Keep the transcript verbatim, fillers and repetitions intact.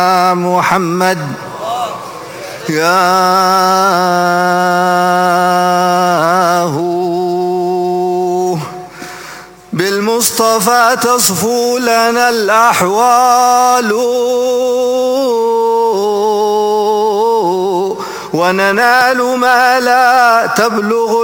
محمد يا هو بالمصطفى تصفو لنا الأحوال وننال ما لا تبلغ